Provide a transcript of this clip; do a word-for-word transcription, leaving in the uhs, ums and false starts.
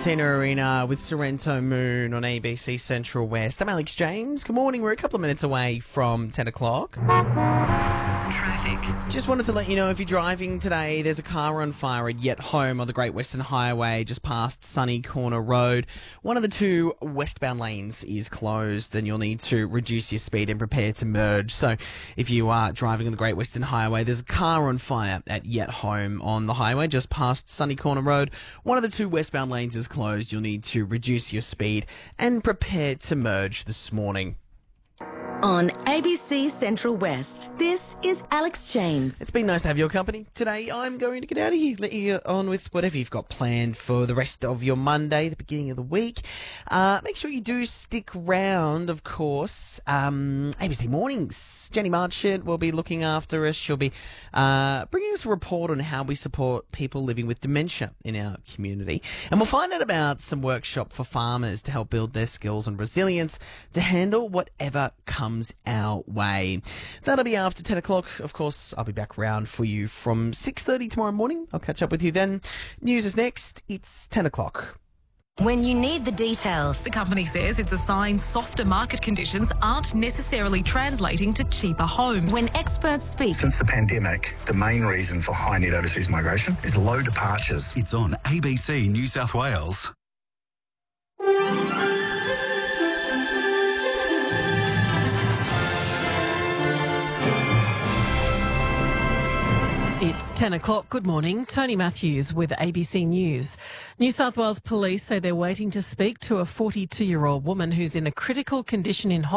Tina Arena with Sorrento Moon on A B C Central West. I'm Alex James. Good morning. We're a couple of minutes away from ten o'clock. Traffic. Just wanted to let you know, if you're driving today, there's a car on fire at Yet Home on the Great Western Highway, just past Sunny Corner Road. One of the two westbound lanes is closed and you'll need to reduce your speed and prepare to merge. So if you are driving on the Great Western Highway, there's a car on fire at Yet Home on the highway, just past Sunny Corner Road. One of the two westbound lanes is closed. You'll need to reduce your speed and prepare to merge this morning. On A B C Central West, this is Alex James. It's been nice to have your company. Today I'm going to get out of here, let you get on with whatever you've got planned for the rest of your Monday, the beginning of the week. Uh, make sure you do stick round, of course. Um, A B C Mornings. Jenny Marchant will be looking after us. She'll be uh, bringing us a report on how we support people living with dementia in our community. And we'll find out about some workshop for farmers to help build their skills and resilience to handle whatever comes our way. That'll be after ten o'clock. Of course, I'll be back round for you from six thirty tomorrow morning. I'll catch up with you then. News is next. It's ten o'clock. When you need the details, The company says it's a sign softer market conditions aren't necessarily translating to cheaper homes. when experts speak, Since the pandemic, the main reason for high net overseas migration is low departures. It's on A B C New South Wales. It's ten o'clock. Good morning. Tony Matthews with A B C News. New South Wales Police say they're waiting to speak to a forty-two-year-old woman who's in a critical condition in hospital.